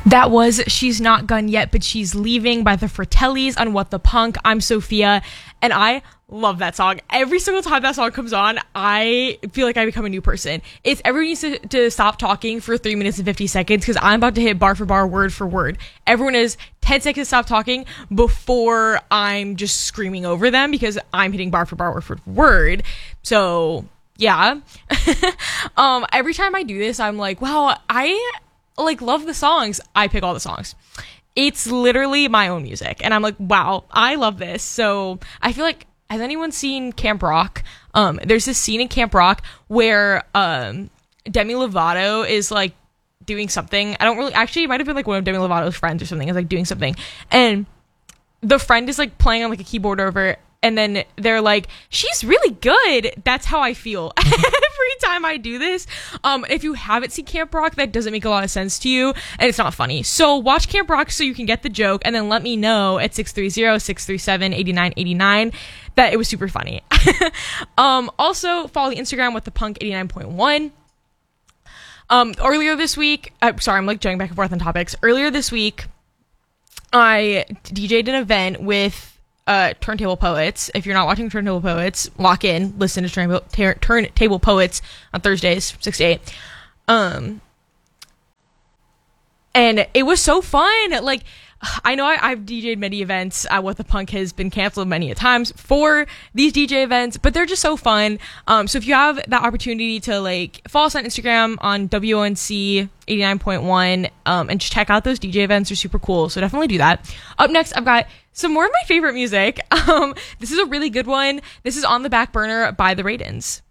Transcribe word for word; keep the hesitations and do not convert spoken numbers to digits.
That was She's Not Gone Yet, But She's Leaving by the Fratellis on What the Punk. I'm Sophia, and I love that song. Every single time that song comes on, I feel like I become a new person. It's everyone needs to, to stop talking for three minutes and fifty seconds because I'm about to hit bar for bar, word for word. Everyone is ten seconds to stop talking before I'm just screaming over them because I'm hitting bar for bar, word for word. So, yeah. um, every time I do this, I'm like, wow, I... like love the songs. I pick all the songs. It's literally my own music, and I'm like, wow, I love this. So I feel like, has anyone seen Camp Rock? Um, there's this scene in Camp Rock where um Demi Lovato is like doing something. I don't really actually. It might have been like one of Demi Lovato's friends or something. Is like doing something, and the friend is like playing on like a keyboard over. And then they're like, she's really good. That's how I feel every time I do this. Um, if you haven't seen Camp Rock, that doesn't make a lot of sense to you. And it's not funny. So watch Camp Rock so you can get the joke. And then let me know at six three zero, six three seven, eight nine eight nine that it was super funny. um, also, follow the Instagram with the punk eighty-nine point one. Um, earlier this week, uh, sorry, I'm like jumping back and forth on topics. Earlier this week, I D J'd an event with Uh, Turntable Poets. If you're not watching Turntable Poets, lock in, listen to Turntable, Tur- Turntable Poets on Thursdays, six to eight. Um, and it was so fun. Like, I know I, I've D J'd many events. Uh, What the Punk has been canceled many a times for these D J events, but they're just so fun. Um, so if you have that opportunity to like follow us on Instagram on W O N C eighty-nine point one, um, and just check out those D J events, they're super cool. So definitely do that. Up next, I've got some more of my favorite music. Um, this is a really good one. This is On the Back Burner by the Raidens.